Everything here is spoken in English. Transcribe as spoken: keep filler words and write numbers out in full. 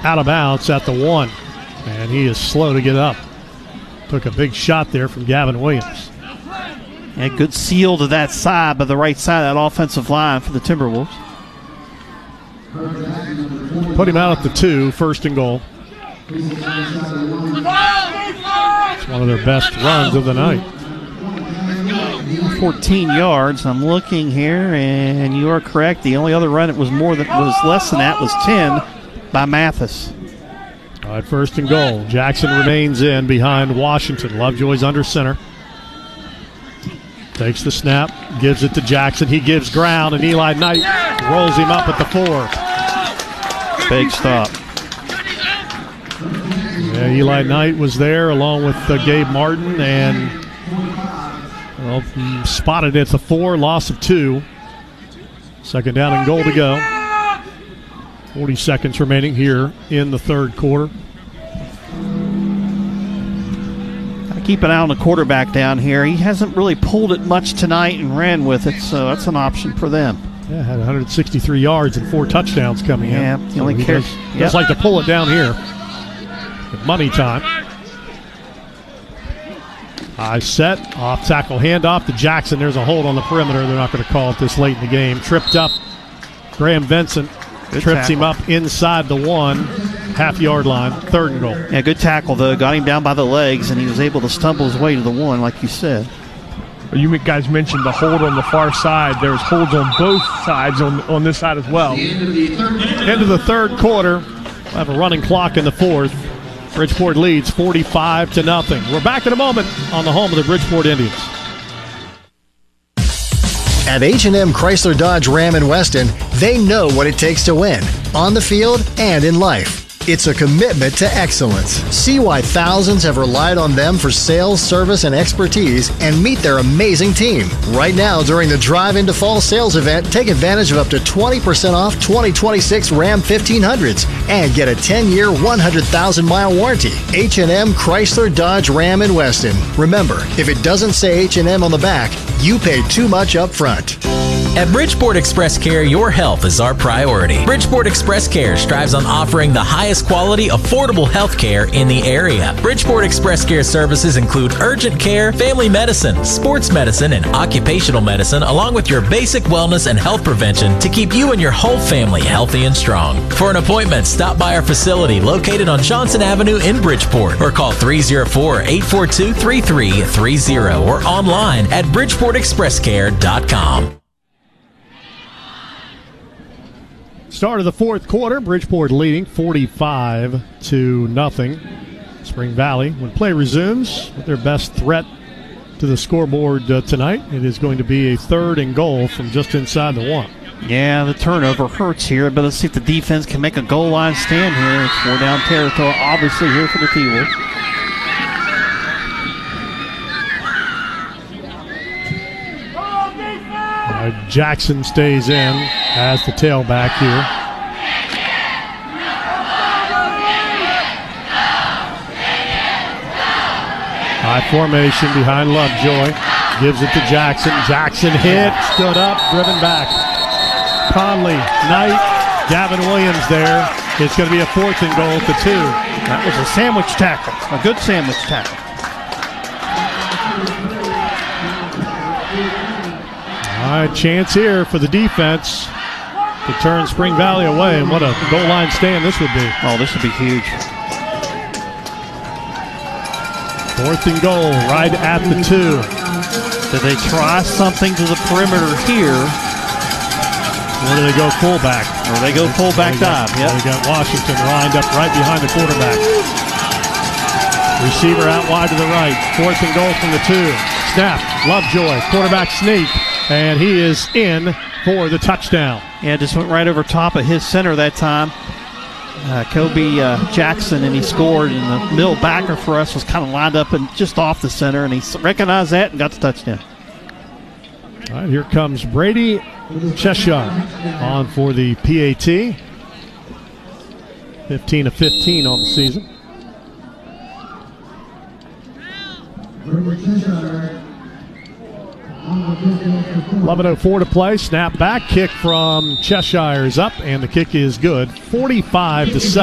out of bounds at the one. And he is slow to get up. Took a big shot there from Gavin Williams. A good seal to that side, by the right side of that offensive line for the Timberwolves. Put him out at the two, first and goal. It's one of their best runs of the night. fourteen yards. I'm looking here, and you are correct. The only other run that was more than was less than that was ten by Mathis. All right, first and goal. Jackson remains in behind Washington. Lovejoy's under center. Takes the snap, gives it to Jackson. He gives ground, and Eli Knight rolls him up at the four. Big stop. Yeah, Eli Knight was there along with uh, Gabe Martin, and well, spotted at the four, loss of two. Second down and goal to go. forty seconds remaining here in the third quarter. Keep an eye on the quarterback down here. He hasn't really pulled it much tonight and ran with it, so that's an option for them. Yeah, had one hundred sixty-three yards and four touchdowns coming yeah, in. Yeah, So only he cares. does, Yep. does like to pull it down here. At money time. High set, off tackle handoff to Jackson. There's a hold on the perimeter. They're not going to call it this late in the game. Tripped up. Graham Vincent Good trips tackle. him up inside the one, half yard line, third and goal. Yeah, good tackle, though. Got him down by the legs, and he was able to stumble his way to the one, like you said. You guys mentioned the hold on the far side. There's holds on both sides on, on this side as well. End of the third quarter. We'll have a running clock in the fourth. Bridgeport leads forty-five to nothing. We're back in a moment on the home of the Bridgeport Indians. At H and M Chrysler Dodge Ram in Weston, they know what it takes to win, on the field and in life. It's a commitment to excellence. See why thousands have relied on them for sales, service, and expertise, and meet their amazing team. Right now, during the Drive into Fall sales event, take advantage of up to twenty percent off twenty twenty-six Ram fifteen hundreds and get a ten-year, one hundred thousand mile warranty. H and M Chrysler Dodge Ram in Weston. Remember, if it doesn't say H and M on the back, you paid too much up front. At Bridgeport Express Care, your health is our priority. Bridgeport Express Care strives on offering the highest quality, affordable health care in the area. Bridgeport Express Care services include urgent care, family medicine, sports medicine, and occupational medicine, along with your basic wellness and health prevention to keep you and your whole family healthy and strong. For an appointment, stop by our facility located on Johnson Avenue in Bridgeport or call three oh four, eight four two, three three three oh or online at bridgeport express care dot com. Start of the fourth quarter, Bridgeport leading forty-five to nothing. Spring Valley, when play resumes, with their best threat to the scoreboard uh, tonight, it is going to be a third and goal from just inside the one. Yeah, the turnover hurts here, but let's see if the defense can make a goal line stand here. It's four down territory, obviously, here for the T-Wolves. Uh, Jackson stays in as the tailback here. High formation behind Lovejoy. Gives it to Jackson. Jackson hit, stood up, driven back. Conley, Knight, Gavin Williams there. It's going to be a fourth and goal to two. That was a sandwich tackle, a good sandwich tackle. All right, chance here for the defense to turn Spring Valley away, and what a goal line stand this would be. Oh, this would be huge. Fourth and goal, right at the two. Did they try something to the perimeter here? Or do they go fullback? Or they go fullback dive, yeah. They got Washington lined up right behind the quarterback. Receiver out wide to the right. Fourth and goal from the two. Snap, Lovejoy, quarterback sneak. And he is in for the touchdown. Yeah, just went right over top of his center that time. Uh, Kobe uh, Jackson, and he scored. And the middle backer for us was kind of lined up and just off the center, and he recognized that and got the touchdown. All right, here comes Brady Cheshire on for the P A T. fifteen of fifteen on the season. eleven oh four to play. Snap back. Kick from Cheshire is up, and the kick is good. forty-five to seven.